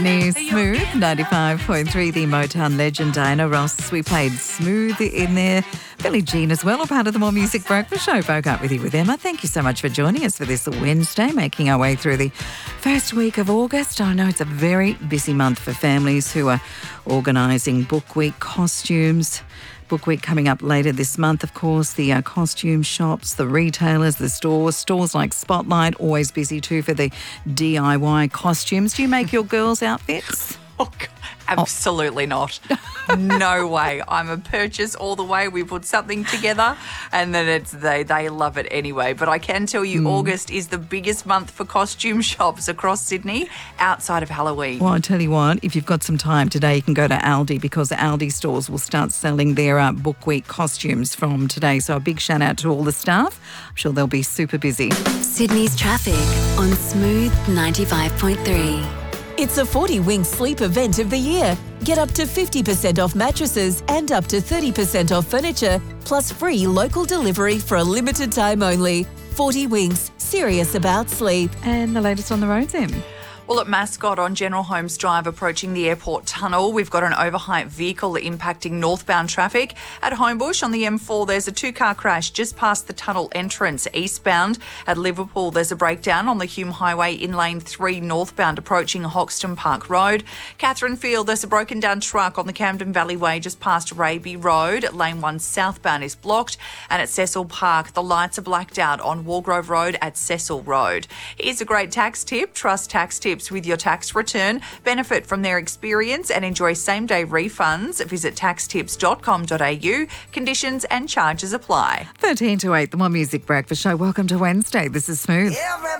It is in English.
Near Smooth, 95.3, the Motown legend Diana Ross. We played Smooth in there. Billie Jean as well, a part of the More Music Breakfast Show. Woke up with you with Emma. Thank you so much for joining us for this Wednesday, making our way through the first week of August. I know it's a very busy month for families who are organising Book Week costumes. Book Week coming up later this month, of course. The costume shops, the retailers, the stores like Spotlight, always busy too for the DIY costumes. Do you make your girls' outfits? Oh, God, absolutely not. No way. I'm a purchase all the way. We put something together and then they love it anyway. But I can tell you August is the biggest month for costume shops across Sydney outside of Halloween. Well, I tell you what, if you've got some time today, you can go to Aldi because the Aldi stores will start selling their Book Week costumes from today. So a big shout out to all the staff. I'm sure they'll be super busy. Sydney's traffic on Smooth 95.3. It's a 40 Winks sleep event of the year. Get up to 50% off mattresses and up to 30% off furniture, plus free local delivery for a limited time only. 40 Winks, serious about sleep. And the latest on the roads, Em. Well, at Mascot on General Holmes Drive approaching the airport tunnel, we've got an overhyped vehicle impacting northbound traffic. At Homebush on the M4, there's a two-car crash just past the tunnel entrance eastbound. At Liverpool, there's a breakdown on the Hume Highway in lane 3 northbound approaching Hoxton Park Road. Catherine Field, there's a broken down truck on the Camden Valley Way just past Raby Road. Lane 1 southbound is blocked. And at Cecil Park, the lights are blacked out on Walgrove Road at Cecil Road. Here's a great tax tip. Trust Tax Tips with your tax return. Benefit from their experience and enjoy same-day refunds. Visit taxtips.com.au. Conditions and charges apply. 13 to 8, the More Music Breakfast Show. Welcome to Wednesday. This is Smooth. Everybody